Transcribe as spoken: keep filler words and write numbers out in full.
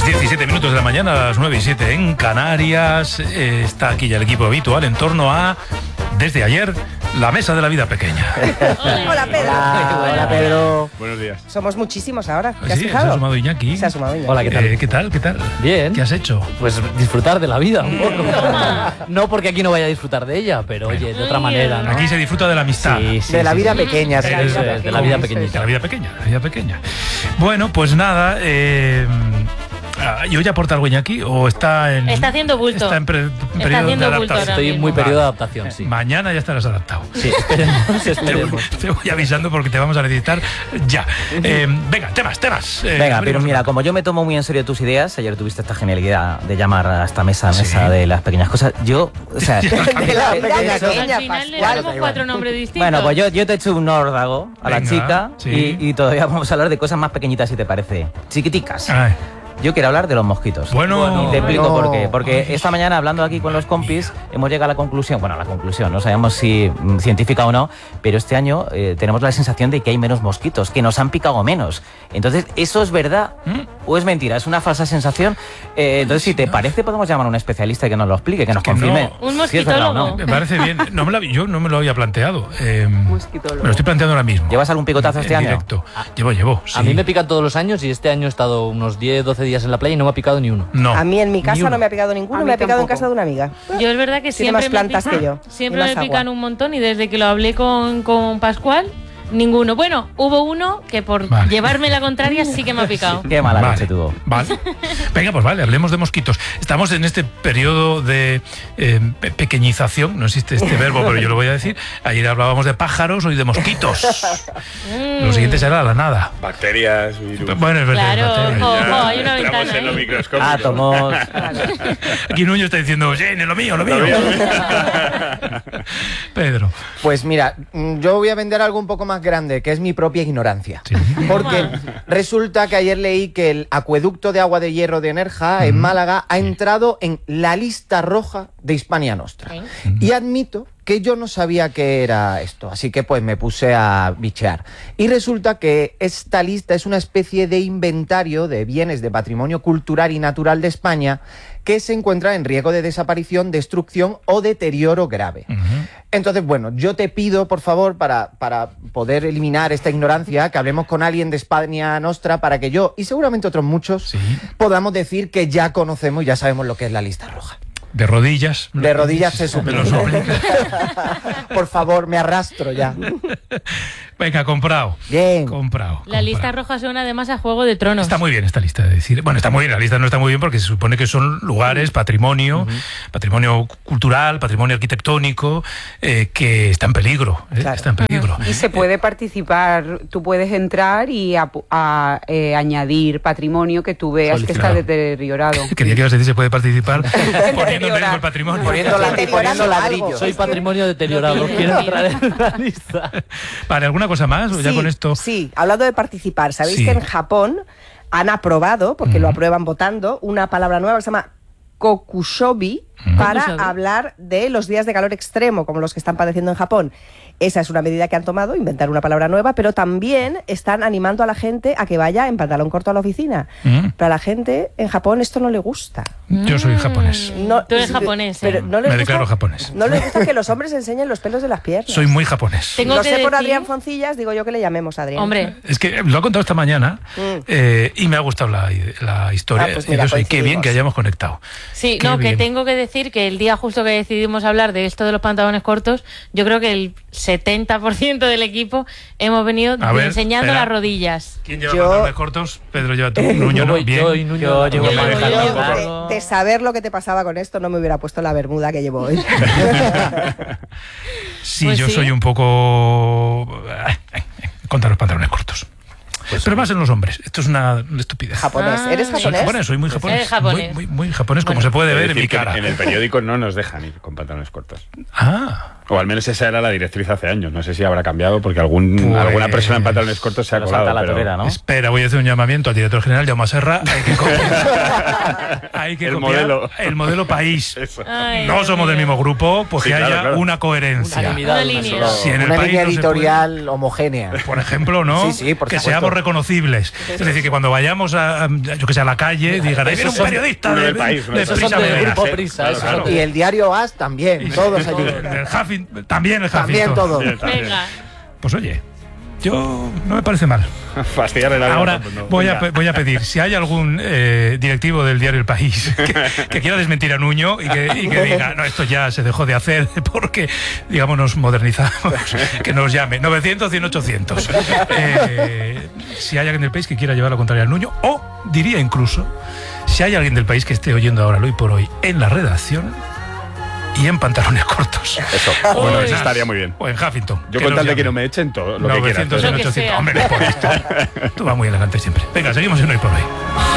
diecisiete minutos de la mañana, a las nueve y siete en Canarias. Eh, está aquí ya el equipo habitual en torno a, desde ayer, la mesa de la vida pequeña. Hola, Pedro. Hola, hola, Pedro. Buenos días. Somos muchísimos ahora. ¿Te has Sí, se fijado? ha sumado Iñaki. Se ha sumado Iñaki. Hola, ¿qué tal? Eh, ¿Qué tal? ¿Qué tal? Bien. ¿Qué has hecho? Pues disfrutar de la vida un poco. No porque aquí no vaya a disfrutar de ella, pero oye, de otra manera, ¿no? Aquí se disfruta de la amistad. Sí, sí, De la sí, vida sí. pequeña. De sí, la sí, vida- sí. de la vida De pequeñita. la vida pequeña, de la vida pequeña. Bueno, pues nada, eh, ¿y hoy aporta algo Iñaki o está en... Está haciendo bulto. Está en pre- Está periodo haciendo de bulto adaptación. ahora Estoy en mismo. muy periodo de Vale. adaptación, sí. Mañana ya estarás adaptado. Sí, esperemos, Te, esperemos. te voy avisando porque te vamos a necesitar ya. Eh, venga, temas, temas. Eh, Venga, pero abrimos mira, la- como yo me tomo muy en serio tus ideas, ayer tuviste esta genialidad de llamar a esta mesa, Sí. mesa de las pequeñas cosas, yo, o sea... De la vida de eso- pequeña, Al final le Pascual. damos cuatro nombres distintos. Bueno, pues yo, yo te echo un órdago a la Venga, chica sí. y, y todavía vamos a hablar de cosas más pequeñitas, si te parece. Chiquiticas. Ay, Yo quiero hablar de los mosquitos. bueno, Y te explico no. por qué. Porque esta mañana, hablando aquí con los compis, hemos llegado a la conclusión, bueno, a la conclusión, no sabemos si mm, científica o no, pero este año eh, tenemos la sensación de que hay menos mosquitos, que nos han picado menos. Entonces, ¿eso es verdad ¿Mm? o es mentira? ¿Es una falsa sensación? Eh, entonces, si te parece, podemos llamar a un especialista que nos lo explique, que nos que confirme. no. Un si es verdad o no. mosquitólogo. me parece bien. No me lo, yo no me lo había planteado. Eh, me lo estoy planteando ahora mismo. ¿Llevas algún picotazo En este año? directo. Llevo, llevo. A sí. mí me pican todos los años y este año he estado unos diez, doce días en la playa y no me ha picado ni uno. No. A mí en mi casa uno. no me ha picado ninguno, A mí me ha picado en tampoco. casa de una amiga. Yo es verdad que Tiene siempre más me plantas pican- que yo. Siempre Y me más agua. pican un montón y desde que lo hablé con, con Pascual, ninguno. Bueno, hubo uno que por Vale. llevarme la contraria sí que me ha picado. Qué mala Vale, leche tuvo. Vale. Venga, pues vale, hablemos de mosquitos. Estamos en este periodo de eh, pe- pequeñización, no existe este verbo, pero yo lo voy a decir. Ayer hablábamos de pájaros, hoy de mosquitos. Lo siguiente será la nada. Bacterias, virus. Bueno, es verdad. Claro, es verdad. ojo, Ya hay una entramos ventana en lo ahí. microscópico. Átomos. Aquí Nuño está diciendo, sí, en lo mío, lo mío. Lo mío. Pedro. Pues mira, mm, yo voy a vender algo un poco más grande, que es mi propia ignorancia. Sí. Porque resulta que ayer leí que el acueducto de agua de hierro de Nerja, en Málaga, ha entrado en la lista roja de Hispania Nostra. Sí. Y admito que yo no sabía qué era esto, así que pues me puse a bichear. Y resulta que esta lista es una especie de inventario de bienes de patrimonio cultural y natural de España que se encuentra en riesgo de desaparición, destrucción o deterioro grave. Ujú. Entonces, bueno, yo te pido, por favor, para, para poder eliminar esta ignorancia, que hablemos con alguien de España Nostra para que yo, y seguramente otros muchos, Sí. podamos decir que ya conocemos y ya sabemos lo que es la lista roja. De rodillas. De rodillas se Me supone. los obliga. Por favor, me arrastro ya. Venga, comprado. Bien. Comprado. La comprado. lista roja suena además a Juego de Tronos. Está muy bien esta lista de decir. Bueno, está muy bien, la lista no está muy bien porque se supone que son lugares, patrimonio, patrimonio cultural, patrimonio arquitectónico, eh, que está en peligro. eh, Claro. Está en peligro. Y se puede participar, tú puedes entrar y apu- a, eh, añadir patrimonio que tú veas que está Solicitar. deteriorado. Quería que ibas a decir se puede participar poniendo en riesgo el patrimonio. Poniendo, la, Deteriorando poniendo algo. ladrillos. Soy patrimonio deteriorado, quiero entrar en la lista. Vale, ¿alguna cosa más? ¿O ya Sí, con esto? sí, hablando de participar, ¿sabéis Sí. que en Japón han aprobado, porque lo Ujú. aprueban votando, una palabra nueva que se llama kokushobi Ujú. para Kokushobi. hablar de los días de calor extremo, como los que están padeciendo en Japón? Esa es una medida que han tomado, inventar una palabra nueva, pero también están animando a la gente a que vaya en pantalón corto a la oficina. Mm. Pero a la gente en Japón esto no le gusta. Yo soy japonés. No, Tú eres japonés, Pero ¿eh? no les Me gusta- declaro japonés. No les gusta que los hombres enseñen los pelos de las piernas. Soy muy japonés. Tengo Lo que sé por decir- Adrián Foncillas, digo yo que le llamemos a Adrián. Hombre, Es que lo ha contado esta mañana Mm. eh, y me ha gustado la, la historia. Ah, pues y mira, yo soy, qué bien coincidimos. que hayamos conectado. sí, Qué no, que bien. tengo que decir que el día justo que decidimos hablar de esto de los pantalones cortos, yo creo que el setenta por ciento del equipo hemos venido A ver, enseñando espera. las rodillas. ¿Quién lleva Yo- pantalones cortos? Pedro lleva tú. Nuño, Yo ¿no? voy, Bien. yo y Nuño. Yo llevo Yo la llevo- deja yo- larga. De, de saber lo que te pasaba con esto, no me hubiera puesto la bermuda que llevo hoy. Sí, Pues yo sí. soy un poco contra los pantalones cortos. Pero más en los hombres. Esto es una estupidez. Japonés. Ah, ¿Eres sí. Soy japonés? japonés, soy muy japonés. Eres japonés. Muy, muy, muy japonés, como se puede Es ver en decir, mi que cara. En el periódico no nos dejan ir con pantalones cortos. Ah, O al menos esa era la directriz hace años. No sé si habrá cambiado porque algún, Pues- alguna persona en pantalones cortos se ha Pero colado. salta la pero- torera, ¿no? espera, voy a hacer un llamamiento al director general, Jaume Serra. Hay que copiar, hay que El copiar modelo. el modelo país. Eso. Ay, No Dios somos del mío. mismo grupo, pues Sí, que claro, haya claro. una coherencia. Unanimidad, Una una línea. sola- Si en el Una país línea no se editorial homogénea. puede, por ejemplo, ¿no? Sí, sí, por que supuesto. seamos reconocibles. Es decir, que cuando vayamos a, a yo que sé, a la calle, digan, ahí viene un periodista uno de, del país, uno de del país. Prisa Esos son de Media. Grupo Prisa, Claro, esos claro. son de- Y el diario As también, todos allí. El Huffington, también el Huffington. También todos. Bien, también. Venga. Pues oye, yo no me parece mal. Fastidiarle la vida. Ahora pues no. voy a, Venga. pe- voy a pedir, si hay algún eh, directivo del diario El País que, que quiera desmentir a Nuño y que, y que diga, no, esto ya se dejó de hacer porque, digamos, nos modernizamos, que nos llame. novecientos, cien, ochocientos. Eh, si hay alguien del país que quiera llevar la contraria al Nuño, o diría incluso, si hay alguien del país que esté oyendo ahora, hoy por hoy, en la redacción y en pantalones cortos. Eso. Bueno, Uy. eso estaría muy bien. O en Huffington. Yo que con nos tal de llame. que no me echen todo lo que quieras. novecientos, Lo cien, que ochocientos. sea. Hombre, no por esto. Tú vas muy elegante siempre. Venga, seguimos en Hoy por Hoy.